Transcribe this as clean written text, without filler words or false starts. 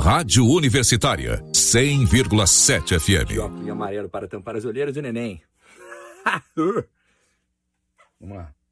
Rádio Universitária, 100,7 FM. Óculos amarelo para tampar as olheiras do neném. Vamos lá.